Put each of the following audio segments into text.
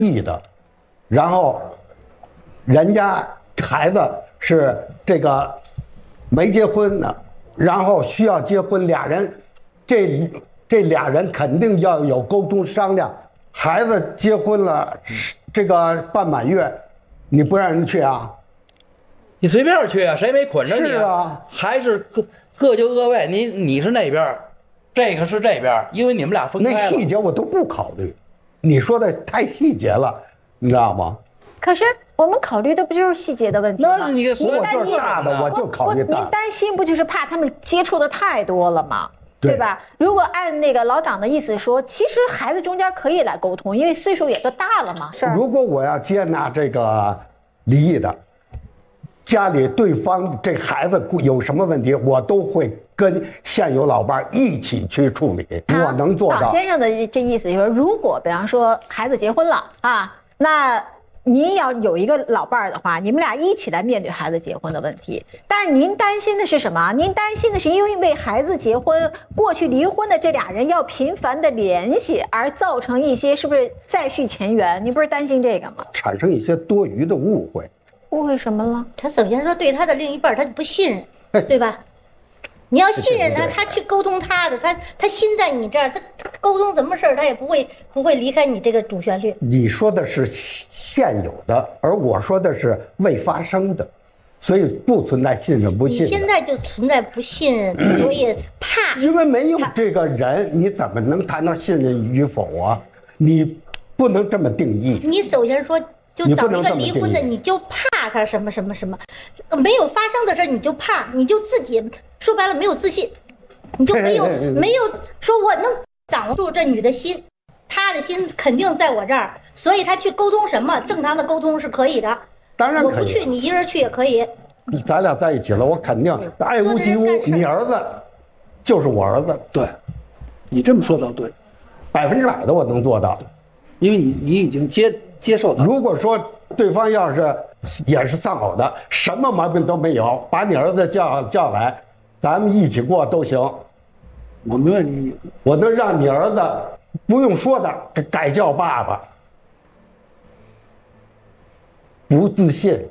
意的，然后人家孩子是这个没结婚呢，然后需要结婚，俩人这俩人肯定要有沟通商量。孩子结婚了，这个半满月，你不让人去啊？ 你随便去啊，谁没捆着你？ 是啊， 还是各就各位，你是那边，这个是这边，因为你们俩分开了。 那细节我都不考虑，你说的太细节了，你知道吗？ 可是我们考虑的不就是细节的问题吗？ 那是你我就是大的，我就考虑大的。 您担心不就是怕他们接触的太多了吗？对吧？如果按那个老党的意思说，其实孩子中间可以来沟通，因为岁数也都大了嘛。是。 如果我要接纳这个离异的，家里对方这孩子有什么问题，我都会跟现有老伴一起去处理。我能做到。 党先生的这意思就是，如果比方说孩子结婚了啊，那您要有一个老伴儿的话，你们俩一起来面对孩子结婚的问题。但是您担心的是什么？您担心的是因为孩子结婚，过去离婚的这俩人要频繁的联系，而造成一些是不是再续前缘？你不是担心这个吗？ 产生一些多余的误会。 误会什么了？ 他首先说对他的另一半他不信任，对吧？你要信任他，他去沟通他的，他心在你这儿，他沟通什么事儿他也不会离开你这个主旋律。 你说的是现有的，而我说的是未发生的，所以不存在信任不信任。 你现在就存在不信任，所以怕。 因为没有这个人，你怎么能谈到信任与否啊？你不能这么定义。 你首先说。就找一个离婚的，你就怕他什么什么什么，没有发生的事你就怕，你就自己说白了没有自信，你就没有说我能掌住这女的心，她的心肯定在我这儿，所以她去沟通什么正常的沟通是可以的。 当然可以， 我不去，你一人去也可以。 咱俩在一起了，我肯定爱屋及乌，你儿子就是我儿子。 对，你这么说倒对 ，100%的我能做到， 因为你已经接受他。 如果说对方要是也是丧偶的，什么毛病都没有，把你儿子叫来，咱们一起过都行。 我没问你， 我能让你儿子不用说的改叫爸爸。不自信，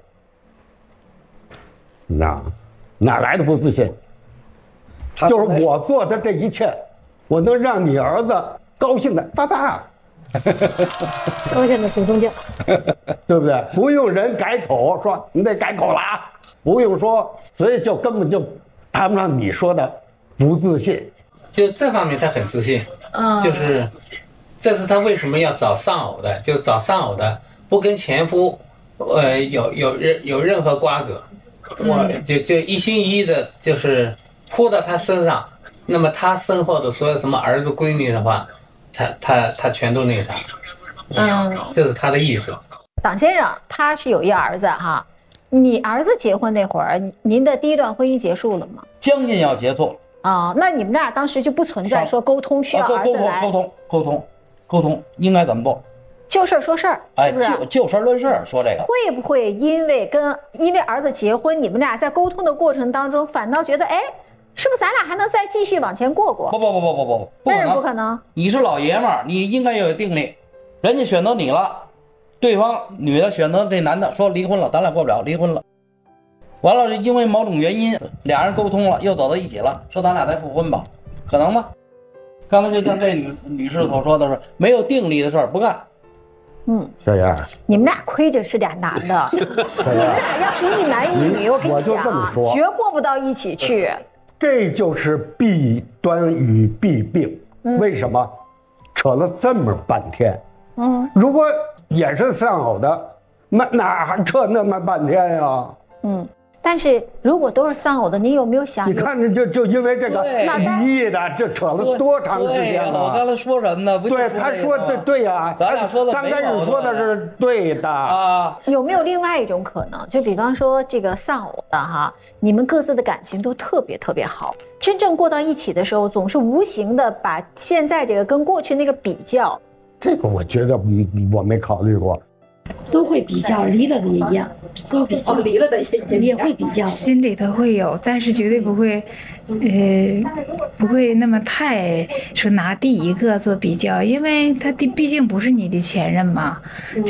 哪来的不自信？就是我做的这一切，我能让你儿子高兴的爸爸。 高兴的主动叫， 对不对？不用人改口说你得改口了啊，不用说，所以就根本就谈不上你说的不自信。 就这方面他很自信，就是这是他为什么要找丧偶的，就找丧偶的不跟前夫有任何瓜葛，我就一心一意的就是扑到他身上，那么他身后的所有什么儿子闺女的话。他全都那啥，这是他的意思。 党先生他是有一儿子哈，你儿子结婚那会儿，您的第一段婚姻结束了吗？ 将近要结束啊，那你们俩当时就不存在说沟通需要儿子来沟通应该怎么做？ 就事儿说事儿，是不是？ 就事论事说这个。 会不会因为儿子结婚，你们俩在沟通的过程当中，反倒觉得哎？是不是咱俩还能再继续往前过？ 不， 不可能！ 你是老爷们儿，你应该要有定力。人家选择你了，对方女的选择这男的，说离婚了，咱俩过不了，离婚了。完了，因为某种原因，俩人沟通了，又走到一起了，说咱俩再复婚吧，可能吗？刚才就像这女士所说的是，没有定力的事儿不干。 小燕， 你们俩亏着是俩男的，你们俩要是一男一女，我跟你讲，绝过不到一起去。 这就是弊端与弊病，为什么扯了这么半天？如果也是丧偶的，哪还扯那么半天呀？ 但是如果都是丧偶的，你有没有想？ 你看就因为这个离异的，这扯了多长时间了？ 我刚才说什么呢？ 对，他说的对呀， 咱俩说的刚开始说的是对的啊。 有没有另外一种可能？就比方说这个丧偶的哈，你们各自的感情都特别特别好，真正过到一起的时候，总是无形的把现在这个跟过去那个比较。 这个我觉得我没考虑过。 都会比较，离了的也一样，都比较， 离了的也会比较， 心里头会有，但是绝对不会，不会那么太说拿第一个做比较，因为他毕竟不是你的前任嘛。